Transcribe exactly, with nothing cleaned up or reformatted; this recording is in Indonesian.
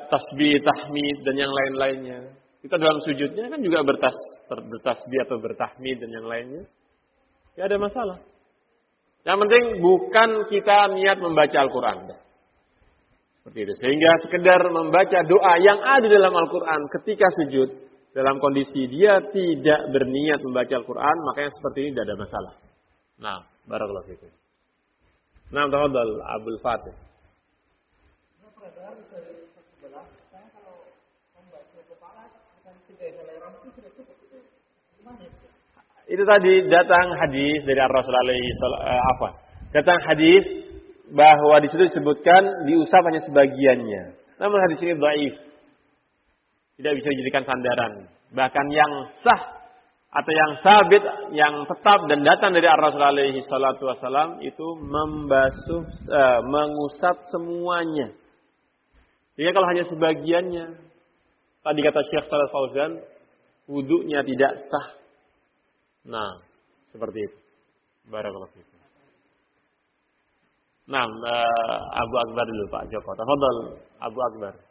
tasbih, tahmid dan yang lain-lainnya. Kita dalam sujudnya kan juga bertas, bertasbih atau bertahmid dan yang lainnya. Ya ada masalah. Yang penting bukan kita niat membaca Al-Quran. Seperti itu. Sehingga sekedar membaca doa yang ada dalam Al-Quran ketika sujud, dalam kondisi dia tidak berniat membaca Al-Quran, makanya seperti ini tidak ada masalah. Nah, barakallahu fikum. Nah, tafadhal Abdul Fatih. Itu tadi datang hadis dari Rasulullah alaihi wasallam. Datang hadis bahwa di situ disebutkan diusap hanya sebagiannya. Namun hadis ini dhaif. Tidak bisa dijadikan sandaran. Bahkan yang sah atau yang sabit, yang tetap dan datang dari Rasulullah alaihi wasallam itu membasuh, uh, mengusap semuanya. Jadi kalau hanya sebagiannya, tadi kata Syekh Shalih Fauzan, wudunya tidak sah. Nah, seperti itu. Barakallahu fikum. Nah, uh, Abu Akbar dulu Pak Joko. Tafadhal Abu Akbar.